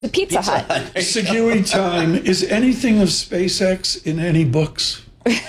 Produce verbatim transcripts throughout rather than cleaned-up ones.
The Pizza, Pizza Hut. Hut. Segui time. Is anything of SpaceX in any books?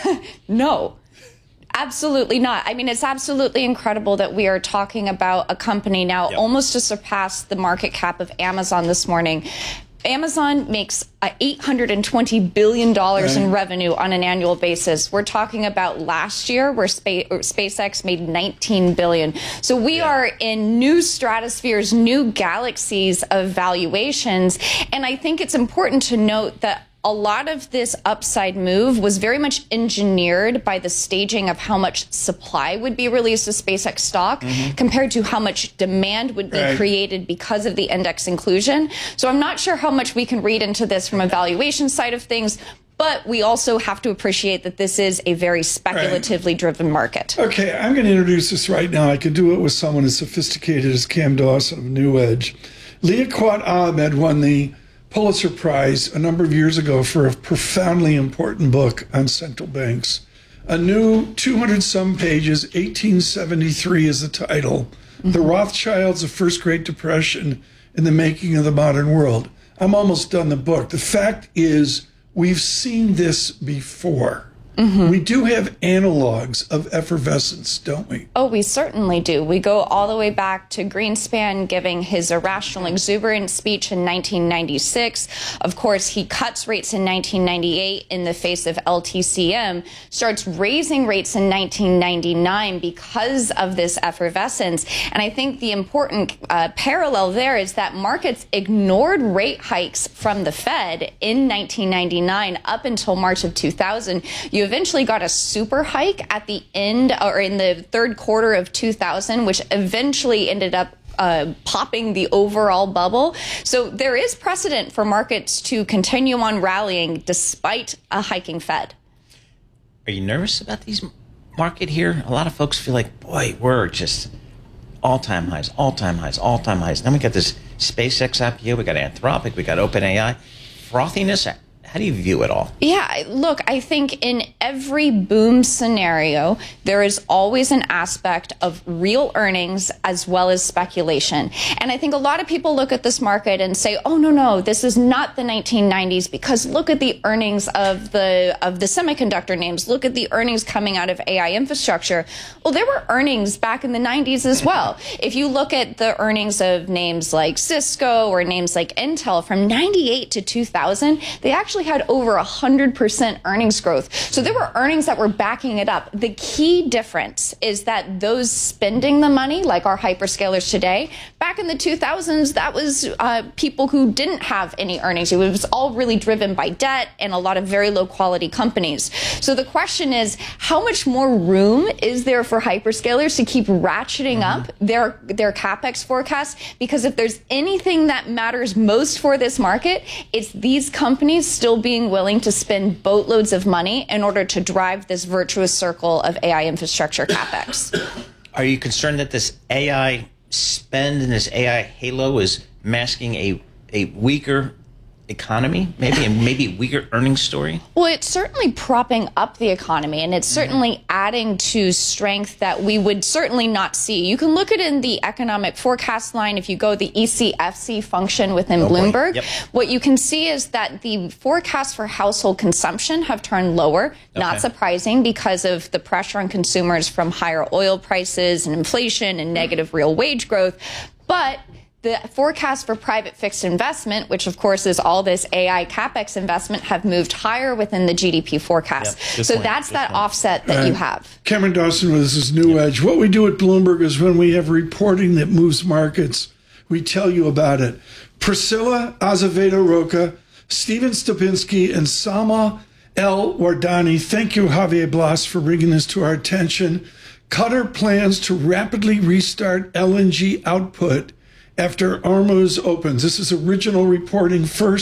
No. Absolutely not. I mean, it's absolutely incredible that we are talking about a company now yep. almost to surpass the market cap of Amazon this morning. Amazon makes eight hundred twenty billion dollars right. in revenue on an annual basis. We're talking about last year where Spa- SpaceX made nineteen billion dollars. So we yeah. are in new stratospheres, new galaxies of valuations. And I think it's important to note that a lot of this upside move was very much engineered by the staging of how much supply would be released of SpaceX stock mm-hmm. compared to how much demand would be right. created because of the index inclusion. So I'm not sure how much we can read into this from a valuation side of things, but we also have to appreciate that this is a very speculatively right. driven market. Okay, I'm going to introduce this right now. I could do it with someone as sophisticated as Cam Dawson of New Edge. Liaquat Ahamed won the Pulitzer Prize a number of years ago for a profoundly important book on central banks. A new two hundred some pages, eighteen seventy-three is the title. Mm-hmm. The Rothschilds of First Great Depression in the Making of the Modern World. I'm almost done the book. The fact is, we've seen this before. Mm-hmm. We do have analogs of effervescence, don't we? Oh, we certainly do. We go all the way back to Greenspan giving his irrational, exuberant speech in nineteen ninety-six. Of course, he cuts rates in nineteen ninety-eight in the face of L T C M, starts raising rates in nineteen ninety-nine because of this effervescence. And I think the important uh, parallel there is that markets ignored rate hikes from the Fed in nineteen ninety-nine up until March of two thousand. You eventually got a super hike at the end or in the third quarter of two thousand, which eventually ended up uh, popping the overall bubble. So there is precedent for markets to continue on rallying despite a hiking Fed. Are you nervous about these market here? A lot of folks feel like, boy, we're just all-time highs, all-time highs, all-time highs. Then we got this SpaceX I P O, we got Anthropic, we got OpenAI. Frothiness. How do you view it all? Yeah, look, I think in every boom scenario, there is always an aspect of real earnings as well as speculation. And I think a lot of people look at this market and say, oh, no, no, this is not the nineteen nineties because look at the earnings of the of the semiconductor names. Look at the earnings coming out of A I infrastructure. Well, there were earnings back in the nineties as well. If you look at the earnings of names like Cisco or names like Intel from ninety-eight to two thousand, they actually had over one hundred percent earnings growth. So there were earnings that were backing it up. The key difference is that those spending the money, like our hyperscalers today, back in the two thousands, that was uh, people who didn't have any earnings. It was all really driven by debt and a lot of very low quality companies. So the question is, how much more room is there for hyperscalers to keep ratcheting mm-hmm. up their, their CapEx forecasts? Because if there's anything that matters most for this market, it's these companies still being willing to spend boatloads of money in order to drive this virtuous circle of A I infrastructure CapEx. Are you concerned that this A I spend and this A I halo is masking a, a weaker economy, maybe, and maybe a weaker earnings story? Well, it's certainly propping up the economy, and it's certainly mm-hmm. adding to strength that we would certainly not see. You can look at it in the economic forecast line. If you go the E C F C function within oh, Bloomberg, yep. what you can see is that the forecasts for household consumption have turned lower. Okay. Not surprising because of the pressure on consumers from higher oil prices and inflation and negative real wage growth. But the forecast for private fixed investment, which of course is all this A I CapEx investment, have moved higher within the G D P forecast. Yep, so point, that's that point. offset that right. you have. Cameron Dawson with this is New yep. Edge. What we do at Bloomberg is when we have reporting that moves markets, we tell you about it. Priscilla Azevedo Roca, Stephen Stupinski, and Salma El Wardani. Thank you, Javier Blas, for bringing this to our attention. Qatar plans to rapidly restart L N G output after Hormuz opens. This is original reporting first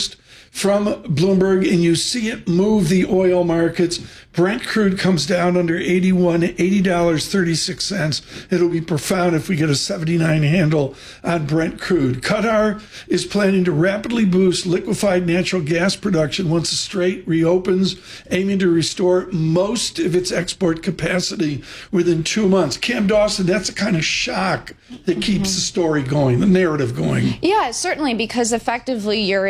from Bloomberg, and you see it move the oil markets. Brent crude comes down under eighty-one, eighty dollars and thirty-six cents. It'll be profound if we get a seventy-nine handle on Brent crude. Qatar is planning to rapidly boost liquefied natural gas production once the Strait reopens, aiming to restore most of its export capacity within two months. Cam Dawson, that's the kind of shock that keeps mm-hmm. the story going, the narrative going. Yeah, certainly, because effectively you're